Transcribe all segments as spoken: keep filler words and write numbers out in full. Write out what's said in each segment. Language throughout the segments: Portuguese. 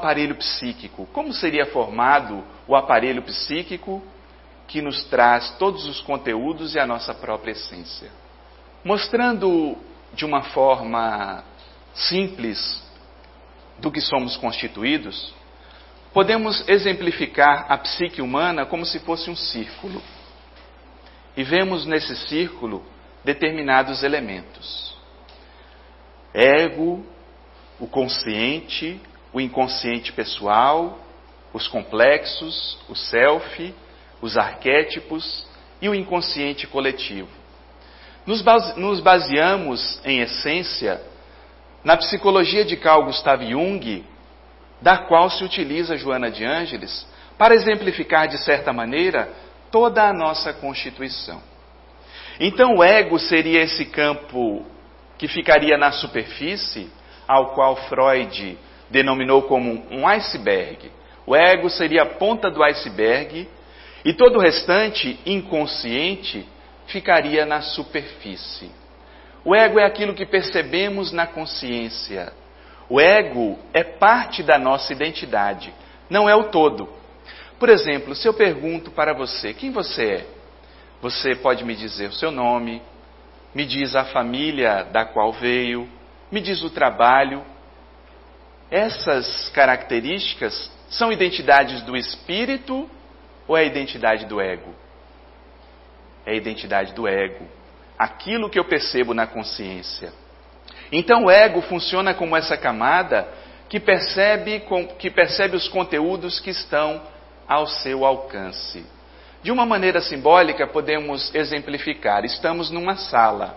aparelho psíquico. Como seria formado o aparelho psíquico que nos traz todos os conteúdos e a nossa própria essência? Mostrando de uma forma simples do que somos constituídos, podemos exemplificar a psique humana como se fosse um círculo. E vemos nesse círculo determinados elementos: ego, o consciente, o inconsciente pessoal, os complexos, o self, os arquétipos e o inconsciente coletivo. Nos base- nos baseamos, em essência, na psicologia de Carl Gustav Jung, da qual se utiliza Joana de Ângeles, para exemplificar, de certa maneira, toda a nossa constituição. Então, o ego seria esse campo que ficaria na superfície, ao qual Freud denominou como um iceberg. O ego seria a ponta do iceberg e todo o restante, inconsciente, ficaria na superfície. O ego é aquilo que percebemos na consciência. O ego é parte da nossa identidade, não é o todo. Por exemplo, se eu pergunto para você, quem você é? Você pode me dizer o seu nome, me diz a família da qual veio, me diz o trabalho. Essas características são identidades do espírito ou é a identidade do ego? É a identidade do ego. Aquilo que eu percebo na consciência. Então o ego funciona como essa camada que percebe, que percebe os conteúdos que estão ao seu alcance. De uma maneira simbólica, podemos exemplificar. Estamos numa sala.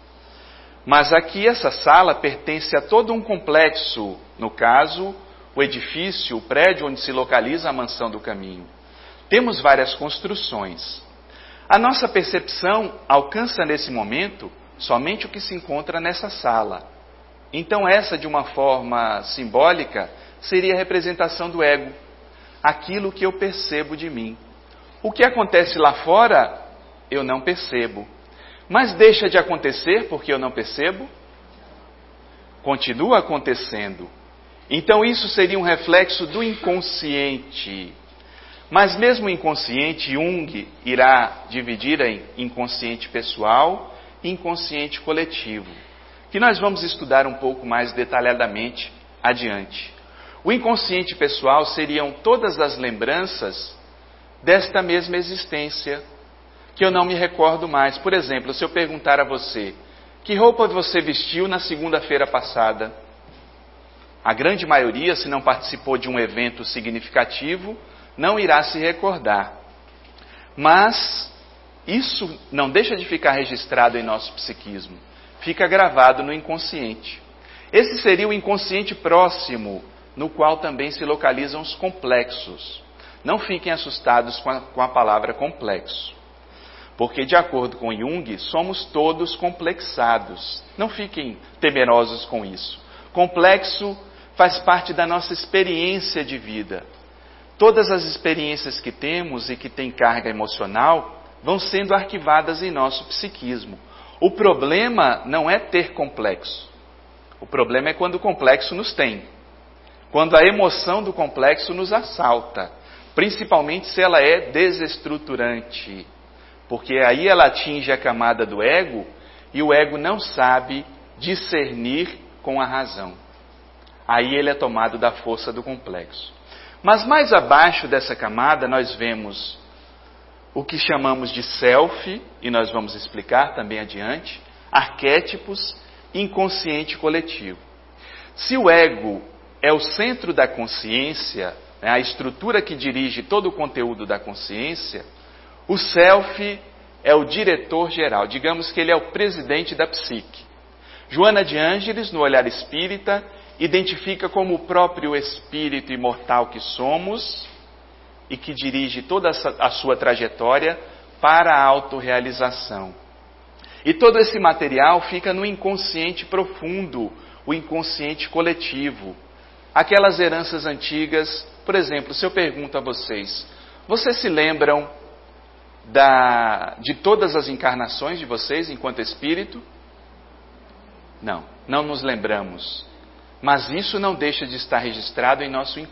Mas aqui essa sala pertence a todo um complexo, no caso, o edifício, o prédio onde se localiza a mansão do caminho. Temos várias construções. A nossa percepção alcança nesse momento somente o que se encontra nessa sala. Então essa, de uma forma simbólica, seria a representação do ego. Aquilo que eu percebo de mim. O que acontece lá fora, eu não percebo. Mas deixa de acontecer porque eu não percebo? Continua acontecendo. Então isso seria um reflexo do inconsciente. Mas mesmo o inconsciente, Jung irá dividir em inconsciente pessoal e inconsciente coletivo, que nós vamos estudar um pouco mais detalhadamente adiante. O inconsciente pessoal seriam todas as lembranças desta mesma existência, que eu não me recordo mais. Por exemplo, se eu perguntar a você, que roupa você vestiu na segunda-feira passada? A grande maioria, se não participou de um evento significativo, não irá se recordar. Mas isso não deixa de ficar registrado em nosso psiquismo. Fica gravado no inconsciente. Esse seria o inconsciente próximo, no qual também se localizam os complexos. Não fiquem assustados com a, com a palavra complexo. Porque, de acordo com Jung, somos todos complexados. Não fiquem temerosos com isso. Complexo faz parte da nossa experiência de vida. Todas as experiências que temos e que têm carga emocional vão sendo arquivadas em nosso psiquismo. O problema não é ter complexo. O problema é quando o complexo nos tem. Quando a emoção do complexo nos assalta. Principalmente se ela é desestruturante. Porque aí ela atinge a camada do ego e o ego não sabe discernir com a razão. Aí ele é tomado da força do complexo. Mas mais abaixo dessa camada nós vemos o que chamamos de self, e nós vamos explicar também adiante, arquétipos, inconsciente coletivo. Se o ego é o centro da consciência, né, a estrutura que dirige todo o conteúdo da consciência, o self é o diretor geral, digamos que ele é o presidente da psique. Joana de Ângeles, no Olhar Espírita, identifica como o próprio espírito imortal que somos e que dirige toda a sua trajetória para a autorrealização. E todo esse material fica no inconsciente profundo, o inconsciente coletivo. Aquelas heranças antigas, por exemplo, se eu pergunto a vocês, vocês se lembram da, de todas as encarnações de vocês enquanto espírito? Não, não nos lembramos. Mas isso não deixa de estar registrado em nosso